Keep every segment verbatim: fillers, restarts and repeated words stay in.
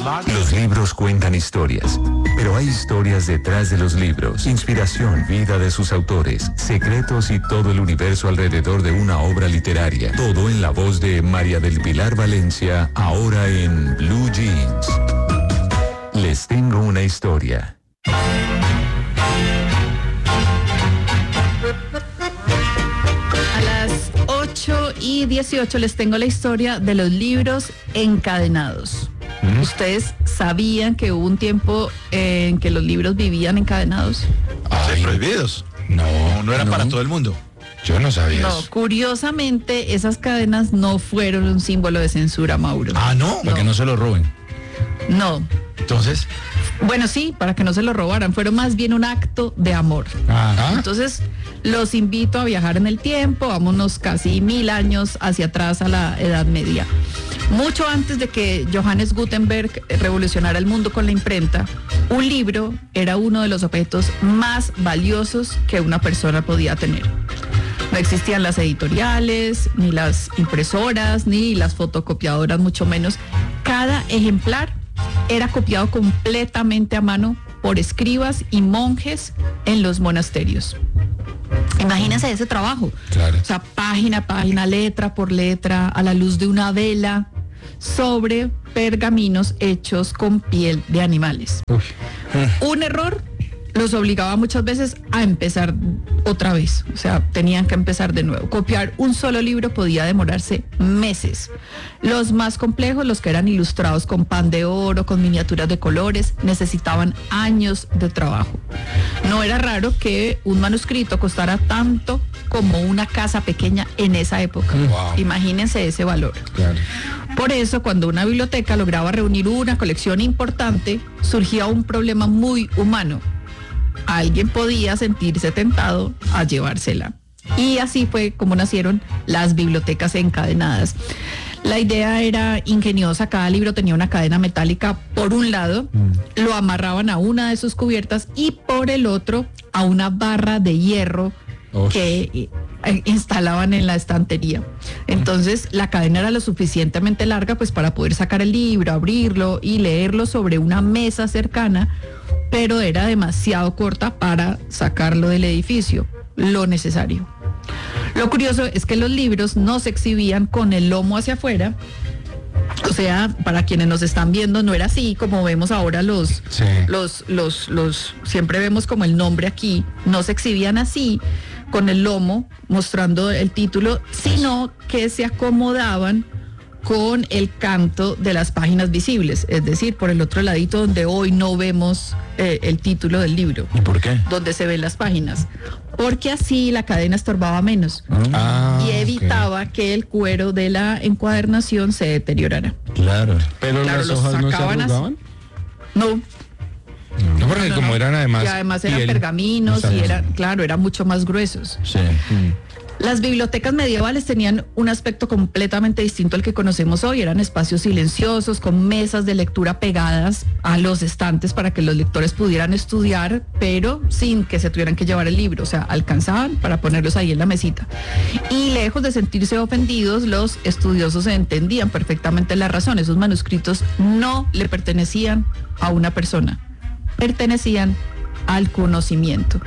Los libros cuentan historias, pero hay historias detrás de los libros, inspiración, vida de sus autores, secretos y todo el universo alrededor de una obra literaria. Todo en la voz de María del Pilar Valencia, ahora en Blue Jeans. Les tengo una historia. A las ocho y dieciocho les tengo la historia de los libros encadenados. ¿Mm? ¿Ustedes sabían que hubo un tiempo en que los libros vivían encadenados? Ay, prohibidos. No, no era no. para todo el mundo. Yo no sabía No, eso. curiosamente esas cadenas no fueron un símbolo de censura, Mauro. Ah, ¿no? Para que no se lo roben. No. Entonces, Bueno, sí, para que no se lo robaran, fueron más bien un acto de amor. Ajá. Entonces, los invito a viajar en el tiempo, vámonos casi mil años hacia atrás a la Edad Media. Mucho antes de que Johannes Gutenberg revolucionara el mundo con la imprenta, un libro era uno de los objetos más valiosos que una persona podía tener. No existían las editoriales, ni las impresoras, ni las fotocopiadoras, mucho menos. Cada ejemplar era copiado completamente a mano por escribas y monjes en los monasterios. Imagínense ese trabajo. Claro. O sea, página a página, letra por letra, a la luz de una vela, sobre pergaminos hechos con piel de animales. Uf. Un error los obligaba muchas veces a empezar otra vez, o sea, tenían que empezar de nuevo. Copiar un solo libro podía demorarse meses. Los más complejos, los que eran ilustrados con pan de oro, con miniaturas de colores, necesitaban años de trabajo. No era raro que un manuscrito costara tanto como una casa pequeña en esa época. Wow. Imagínense ese valor. Claro. Por eso, cuando una biblioteca lograba reunir una colección importante, surgía un problema muy humano. Alguien podía sentirse tentado a llevársela. Y así fue como nacieron las bibliotecas encadenadas. La idea era ingeniosa, cada libro tenía una cadena metálica por un lado, mm. lo amarraban a una de sus cubiertas y por el otro a una barra de hierro Uf. que eh, instalaban en la estantería. Entonces la cadena era lo suficientemente larga pues para poder sacar el libro, abrirlo y leerlo sobre una mesa cercana, pero era demasiado corta para sacarlo del edificio, lo necesario. Lo curioso es que los libros no se exhibían con el lomo hacia afuera, o sea, para quienes nos están viendo no era así como vemos ahora los, sí. los, los, los, siempre vemos como el nombre aquí, no se exhibían así con el lomo mostrando el título, sino que se acomodaban con el canto de las páginas visibles, es decir, por el otro ladito donde hoy no vemos eh, el título del libro. ¿Y por qué? Donde se ven las páginas. Porque así la cadena estorbaba menos ah, y evitaba okay. que el cuero de la encuadernación se deteriorara. Claro. Pero claro, las hojas no se arrugaban. Así. No. No, porque no, como no. eran además. Y además eran pergaminos y eran, claro, eran mucho más gruesos. Sí. Mm. Las bibliotecas medievales tenían un aspecto completamente distinto al que conocemos hoy. Eran espacios silenciosos, con mesas de lectura pegadas a los estantes para que los lectores pudieran estudiar, pero sin que se tuvieran que llevar el libro. O sea, alcanzaban para ponerlos ahí en la mesita. Y lejos de sentirse ofendidos, los estudiosos entendían perfectamente la razón. Esos manuscritos no le pertenecían a una persona, pertenecían al conocimiento.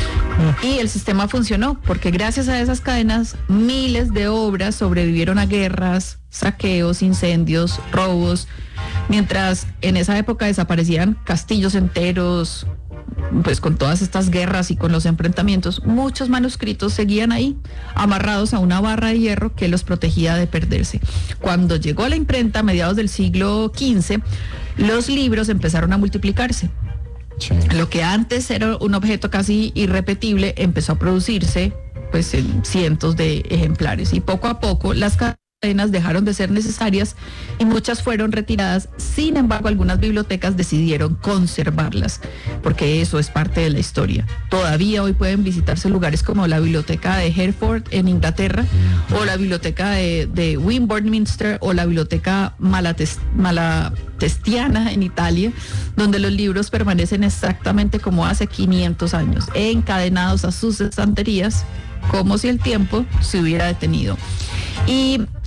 Y el sistema funcionó porque gracias a esas cadenas miles de obras sobrevivieron a guerras, saqueos, incendios, robos, mientras en esa época desaparecían castillos enteros, pues con todas estas guerras y con los enfrentamientos, muchos manuscritos seguían ahí, amarrados a una barra de hierro que los protegía de perderse. Cuando llegó la imprenta a mediados del siglo quince, los libros empezaron a multiplicarse. Sí. Lo que antes era un objeto casi irrepetible empezó a producirse pues en cientos de ejemplares y poco a poco las cadenas dejaron de ser necesarias y muchas fueron retiradas. Sin embargo, algunas bibliotecas decidieron conservarlas porque eso es parte de la historia. Todavía hoy pueden visitarse lugares como la biblioteca de Hereford en Inglaterra mm-hmm. o la biblioteca de, de Westminster o la biblioteca Malates, Malatestiana en Italia, donde los libros permanecen exactamente como hace quinientos años, encadenados a sus estanterías como si el tiempo se hubiera detenido. Y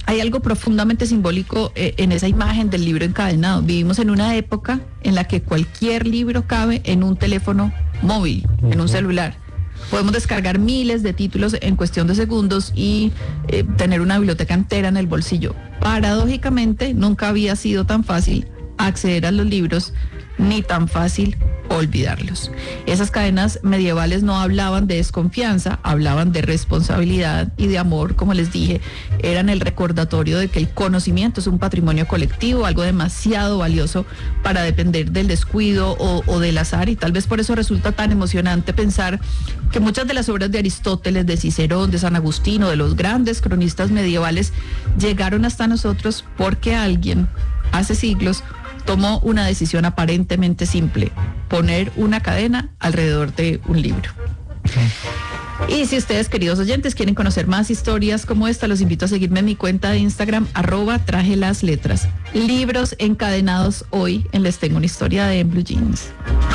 hay algo profundamente simbólico eh, en esa imagen del libro encadenado. Vivimos en una época en la que cualquier libro cabe en un teléfono móvil, uh-huh. en un celular. Podemos descargar miles de títulos en cuestión de segundos y eh, tener una biblioteca entera en el bolsillo. Paradójicamente, nunca había sido tan fácil acceder a los libros ni tan fácil olvidarlos. Esas cadenas medievales no hablaban de desconfianza, hablaban de responsabilidad y de amor, como les dije, eran el recordatorio de que el conocimiento es un patrimonio colectivo, algo demasiado valioso para depender del descuido o, o del azar, y tal vez por eso resulta tan emocionante pensar que muchas de las obras de Aristóteles, de Cicerón, de San Agustín o de los grandes cronistas medievales llegaron hasta nosotros porque alguien hace siglos tomó una decisión aparentemente simple: poner una cadena alrededor de un libro. Okay. Y si ustedes, queridos oyentes, quieren conocer más historias como esta, los invito a seguirme en mi cuenta de Instagram, arroba traje las letras. Libros encadenados hoy en Les Tengo una Historia de Blue Jeans.